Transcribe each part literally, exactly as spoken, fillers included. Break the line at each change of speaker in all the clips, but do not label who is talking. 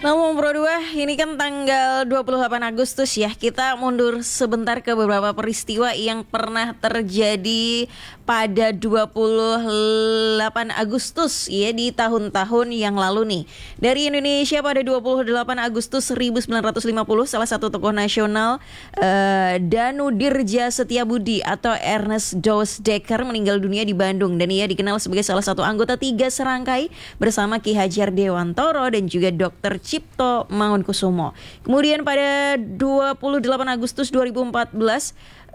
Namun Bro dua, ini kan tanggal dua puluh delapan Agustus ya. Kita mundur sebentar ke beberapa peristiwa yang pernah terjadi pada dua puluh delapan Agustus ya di tahun-tahun yang lalu nih. Dari Indonesia pada dua puluh delapan Agustus seribu sembilan ratus lima puluh, salah satu tokoh nasional uh, Danu Dirja Setiabudi atau Ernest Dos Dekker meninggal dunia di Bandung, dan ia dikenal sebagai salah satu anggota Tiga Serangkai bersama Ki Hajar Dewantoro dan juga Dokter Cipto Mangunkusumo. Kemudian pada dua puluh delapan Agustus dua ribu empat belas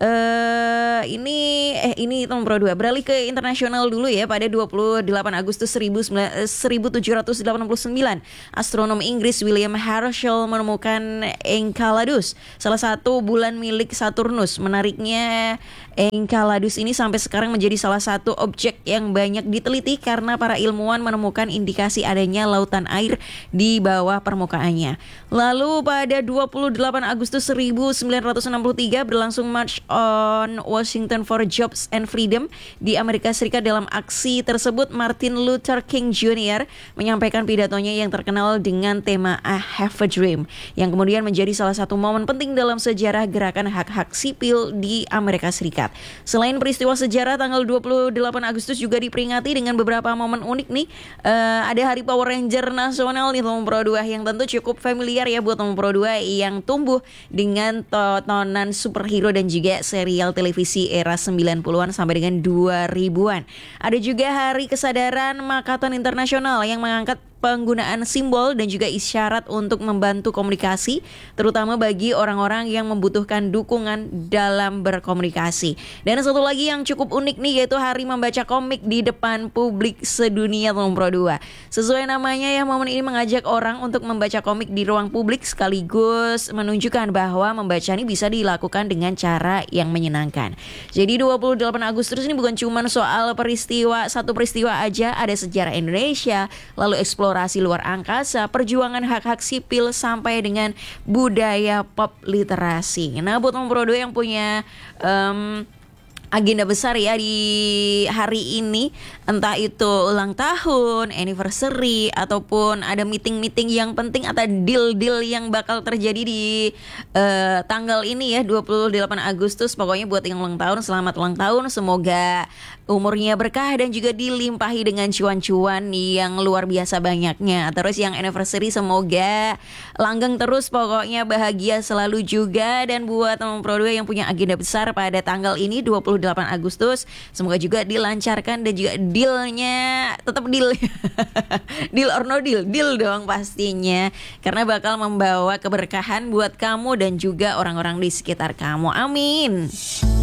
Uh, ini eh ini nomor dua, beralih ke internasional dulu ya. Pada dua puluh delapan Agustus seribu tujuh ratus delapan puluh sembilan, astronom Inggris William Herschel menemukan Enceladus, salah satu bulan milik Saturnus. Menariknya, Enceladus ini sampai sekarang menjadi salah satu objek yang banyak diteliti karena para ilmuwan menemukan indikasi adanya lautan air di bawah permukaannya. Lalu pada dua puluh delapan Agustus seribu sembilan ratus enam puluh tiga berlangsung March on Washington for Jobs and Freedom di Amerika Serikat. Dalam aksi tersebut, Martin Luther King Junior menyampaikan pidatonya yang terkenal dengan tema I Have a Dream, yang kemudian menjadi salah satu momen penting dalam sejarah gerakan hak-hak sipil di Amerika Serikat. Selain peristiwa sejarah, tanggal dua puluh delapan Agustus juga diperingati dengan beberapa momen unik nih. Uh, ada Hari Power Ranger Nasional nih Tom Pro dua, yang tentu cukup familiar ya buat Tom Pro dua yang tumbuh dengan tontonan superhero dan juga serial televisi era sembilan puluhan sampai dengan dua ribuan. Ada juga Hari Kesadaran Makatan Internasional yang mengangkat penggunaan simbol dan juga isyarat untuk membantu komunikasi, terutama bagi orang-orang yang membutuhkan dukungan dalam berkomunikasi. Dan satu lagi yang cukup unik nih, yaitu Hari Membaca Komik di depan publik sedunia Tom Pro dua. Sesuai namanya ya, momen ini mengajak orang untuk membaca komik di ruang publik sekaligus menunjukkan bahwa membaca ini bisa dilakukan dengan cara yang menyenangkan. Jadi dua puluh delapan Agustus ini bukan cuma soal peristiwa, satu peristiwa aja, ada sejarah Indonesia, lalu eksplorasi eksplorasi luar angkasa, perjuangan hak-hak sipil, sampai dengan budaya pop literasi. Nah, buat Tom Pro dua yang punya um, agenda besar ya di hari ini, entah itu ulang tahun, anniversary, ataupun ada meeting-meeting yang penting atau deal-deal yang bakal terjadi di uh, tanggal ini ya, dua puluh delapan Agustus. Pokoknya buat yang ulang tahun, selamat ulang tahun, semoga umurnya berkah dan juga dilimpahi dengan cuan-cuan yang luar biasa banyaknya. Terus yang anniversary semoga langgeng terus, pokoknya bahagia selalu juga. Dan buat teman Pro dua yang punya agenda besar pada tanggal ini dua puluh delapan Agustus, semoga juga dilancarkan dan juga dealnya tetap deal. Deal or no deal, deal dong pastinya, karena bakal membawa keberkahan buat kamu dan juga orang-orang di sekitar kamu. Amin.